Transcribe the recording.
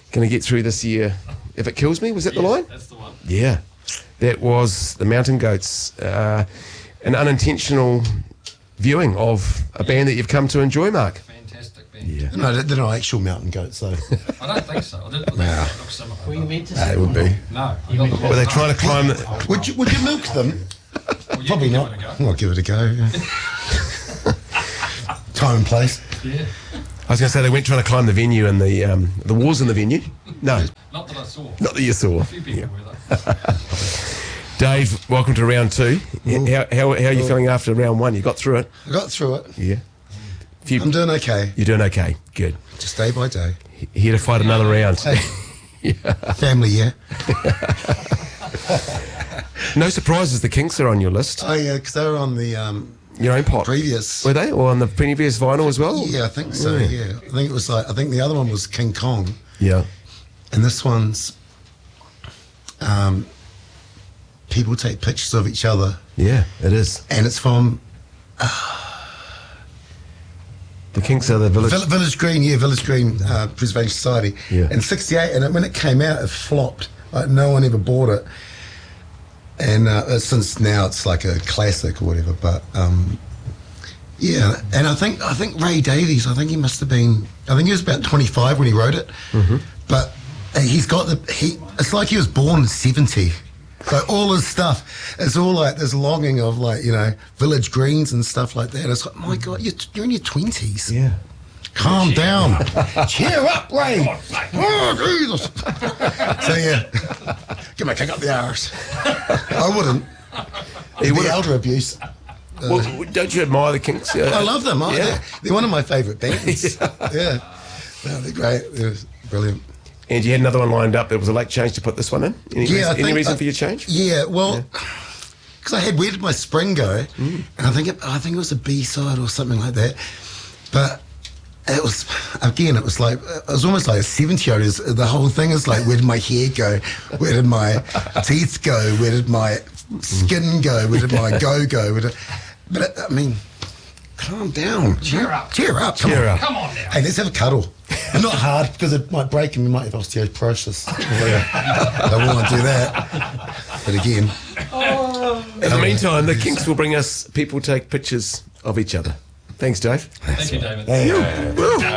Going to get through this year. If it kills me, was that the line? That's the one. Yeah. That was the Mountain Goats. An unintentional viewing of a band that you've come to enjoy, Mark. Fantastic band. Yeah. No, they're not actual mountain goats, though. I don't think so. They look similar. Were you meant to They say would be. No. Were they trying to climb the... Would you milk them? Well, you Probably can not. give it a go. I'll give it a go. Yeah. Time and place. Yeah. I was going to say they weren't trying to climb the venue and the walls in the venue. No, Not that I saw. not that you saw. A few people were there. Dave, welcome to round 2. How are you feeling after round 1? You got through it? I got through it. Yeah. I'm doing okay. You're doing okay. Good. Just day by day. Here to fight another round. Family, yeah. No surprises the Kinks are on your list. Oh, yeah, because they were on the Your own pot. previous. Were they? Or on the previous vinyl as well? Yeah, I think so, yeah. I think it was I think the other one was King Kong. Yeah. And this one's people take pictures of each other. Yeah, it is. And it's from The Kinks are the village. Village Green Preservation Society. Yeah. In '68, and when it came out, it flopped. Like, no one ever bought it. And since now it's like a classic or whatever. But yeah, and I think Ray Davies. I think he must have been. I think he was about 25 when he wrote it. Mm-hmm. But he's got it's like he was born in '70. So all his stuff, it's all like this longing of like, you know, village greens and stuff like that. It's like, my God, you're in your 20s. Yeah. Calm down. Cheer up, Ray. Oh, Jesus. So, yeah. Give me a kick up the arse. I wouldn't. It'd be elder abuse. Well, don't you admire the Kinks? I love them. Yeah. They're one of my favourite bands. Yeah. No, they're great. They're brilliant. And you had another one lined up. There was a late change to put this one in. Any reason for your change? Yeah, well, because I had Where Did My Spring Go? And I think it was a B-side or something like that. But it was almost like a 70-year-old. The whole thing is like, where did my hair go? Where did my teeth go? Where did my skin go? Where did my go? But I mean, calm down. Cheer up. Cheer up. Come on now. Hey, let's have a cuddle. Not hard, because it might break and we might have osteoporosis. I don't want to do that. But again. In the meantime, the Kinks will bring us people take pictures of each other. Thanks, Dave. Thank you, David. Hey.